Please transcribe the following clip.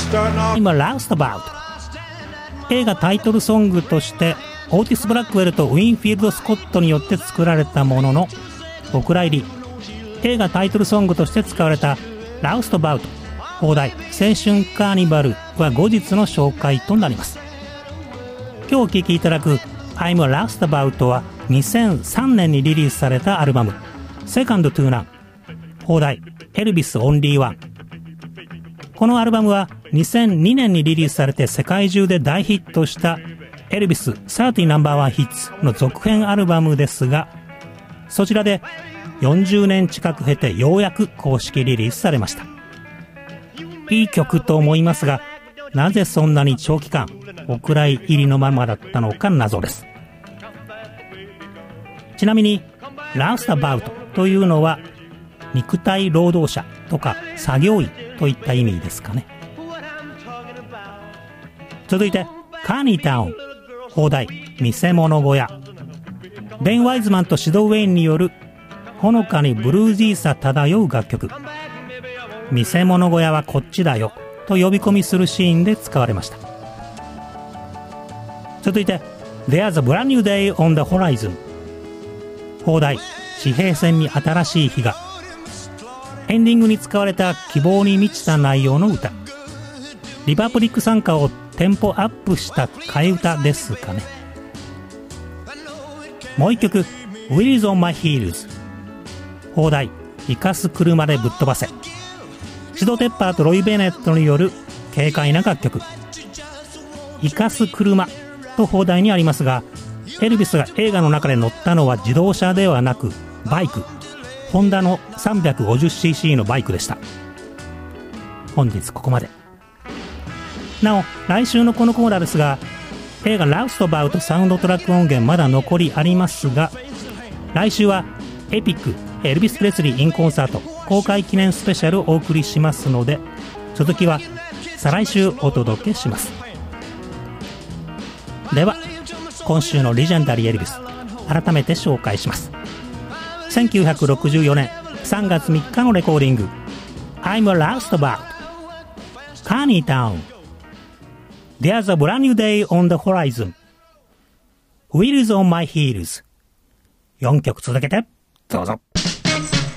今ラストバウト。映画タイトルソングとしてオーティス・ブラックウェルとウィンフィールド・スコットによって作られたものの、お蔵入り映画タイトルソングとして使われたラストバウト放題青春カーニバルは後日の紹介となります。今日お聴きいただく I'm Last About は2003年にリリースされたアルバムセカンドトゥーナン放題エルビスオンリーワン。このアルバムは2002年にリリースされて世界中で大ヒットしたエルビス30ナンバーワンヒッツの続編アルバムですが、そちらで40年近く経てようやく公式リリースされました。いい曲と思いますが、なぜそんなに長期間お蔵入りのままだったのか謎です。ちなみにラストバウトというのは肉体労働者とか作業員といった意味ですかね。続いてカーニータウン放題見せ物小屋。ベン・ワイズマンとシド・ウェインによるほのかにブルージーさ漂う楽曲。見せ物小屋はこっちだよと呼び込みするシーンで使われました。続いて There's a brand new day on the horizon 放題地平線に新しい日が。エンディングに使われた希望に満ちた内容の歌。リパブリック参加をテンポアップした替え歌ですかね。もう一曲 Wheels on my heels 放題生かす車でぶっ飛ばせ。シド・テッパーとロイ・ベネットによる軽快な楽曲。生かす車と放題にありますが、エルビスが映画の中で乗ったのは自動車ではなくバイク、ホンダの 350cc のバイクでした。本日ここまで。なお来週のこのコーナーですが、映画ラストバウトサウンドトラック音源まだ残りありますが、来週はエピックエルビス・プレスリー・イン・コンサート公開記念スペシャルをお送りしますので、続きは再来週お届けします。では今週のレジェンダリーエルビス改めて紹介します。1964年3月3日のレコーディング I'm a Last About カーニータウン There's a brand new day on the horizon Wheels on my heels 4曲続けてどうぞ。